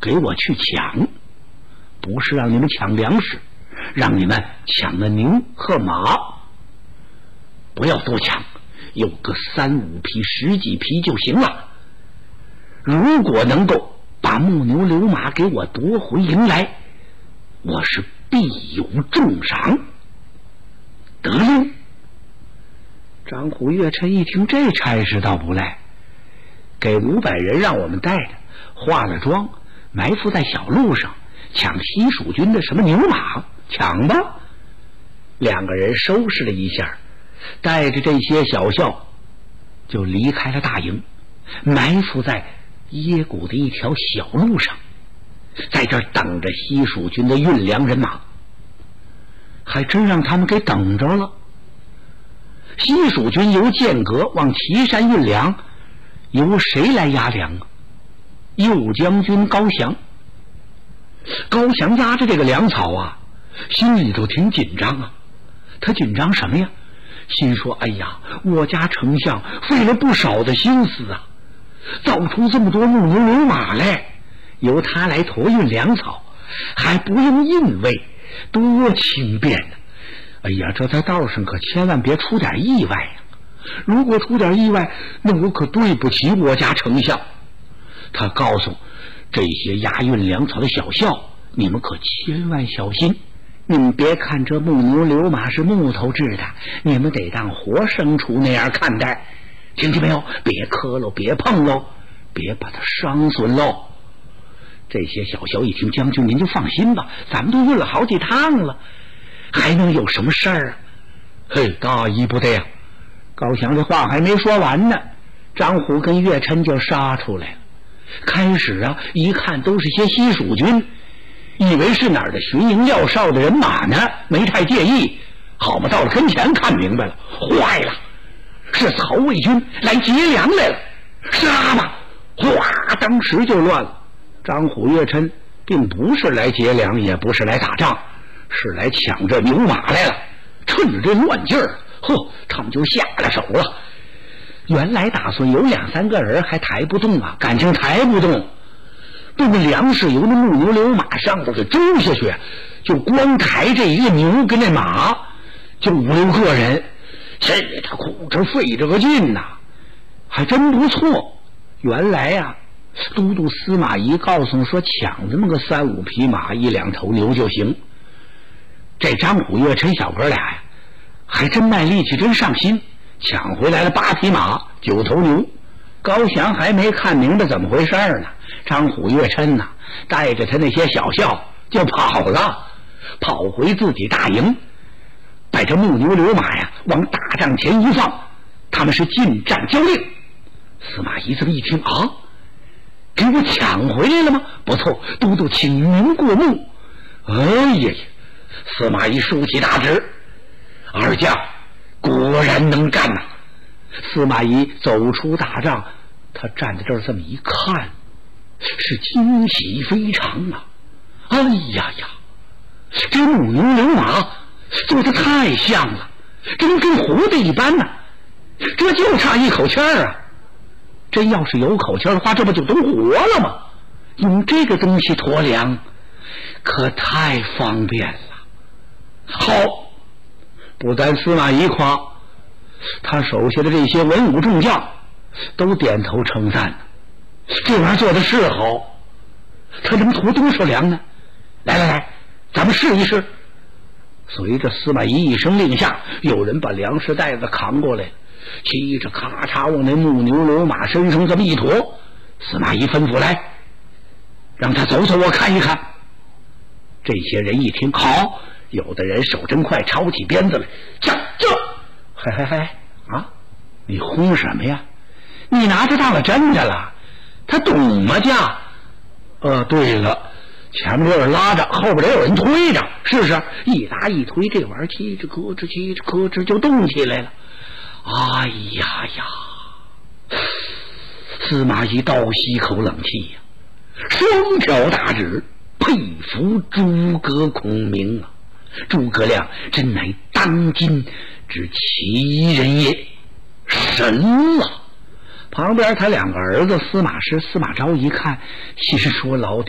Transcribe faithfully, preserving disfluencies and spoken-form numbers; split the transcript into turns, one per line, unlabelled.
给我去抢，不是让你们抢粮食，让你们抢了牛和马。不要多抢，有个三五匹十几匹就行了。如果能够把木牛流马给我夺回营来，我是必有重赏。得令。张虎岳琛一听，这差事倒不赖，给五百人让我们带着，化了妆，埋伏在小路上，抢西蜀军的什么牛马，抢吧。两个人收拾了一下，带着这些小校就离开了大营，埋伏在耶谷的一条小路上，在这儿等着西蜀军的运粮人马。还真让他们给等着了。西蜀军由剑阁往岐山运粮，由谁来押粮啊？右将军高翔。高翔押着这个粮草啊，心里头挺紧张啊。他紧张什么呀？心说，哎呀，我家丞相费了不少的心思啊，造出这么多木牛流马来，由他来驮运粮草，还不用印卫，多轻便呢！哎呀，这在道上可千万别出点意外呀！如果出点意外，那我可对不起我家丞相。他告诉这些押运粮草的小校，你们可千万小心，你们别看这木牛流马是木头制的，你们得当活牲畜那样看待，听见没有？别磕喽，别碰喽，别把它伤损喽。这些小校一听，将军您就放心吧，咱们都运了好几趟了，还能有什么事儿啊？嘿，大意不得呀！高翔这话还没说完呢，张虎跟岳琛就杀出来了。开始啊，一看都是些西蜀军，以为是哪儿的巡营要哨的人马呢，没太介意。好嘛，到了跟前看明白了，坏了，是曹魏军来劫粮来了，杀吧！哗，当时就乱了。张虎岳琛并不是来劫粮，也不是来打仗，是来抢这牛马来了。趁着这乱劲儿，呵，他们就下了手了。原来打算有两三个人还抬不动啊，感情抬不动，把那粮食由那木牛流马上头给周下去，就光抬这一个牛跟那马，就五六个人，这他苦着费着个劲呐、啊，还真不错。原来呀、啊，都督司马懿告诉说，抢这么个三五匹马，一两头牛就行。这张虎岳琛小哥俩呀，还真卖力气，真上心，抢回来了八匹马，九头牛。高翔还没看明白怎么回事呢，张虎岳琛呐、啊，带着他那些小校就跑了，跑回自己大营，把这木牛流马呀往大帐前一放，他们是进战交令。司马懿这么一听啊，给我抢回来了吗？不错，都督请您过目。哎呀，司马懿竖起大指，二将果然能干呐、啊！司马懿走出大帐，他站在这儿这么一看，是惊喜非常啊！哎呀呀，这木牛流马做得太像了，真跟活的一般呢、啊，这就差一口气儿啊！真要是有口气的话，这不就都活了吗？用这个东西驮粮，可太方便了。好，不但司马懿夸，他手下的这些文武众将都点头称赞，这玩意儿做的是好，他能驮多少粮呢？来来来，咱们试一试。随着司马懿一声令下，有人把粮食袋子扛过来，骑着咔嚓往那木牛流马身上这么一驮。司马懿吩咐，来，让他走走，我看一看。这些人一听好，有的人手真快，抄起鞭子来，驾驾！嗨嗨嗨啊！你轰什么呀？你拿着当了真的了？他懂吗？驾！呃，对了，前面有人拉着，后边得有人推着，是不是？一拉一推，这玩意儿叽吱咯吱叽吱咯吱就动起来了。哎呀呀！司马懿倒吸一口冷气呀、啊，双挑大指，佩服诸葛孔明啊！诸葛亮真乃当今之奇人也，神了！旁边他两个儿子司马师、司马昭一看，心说老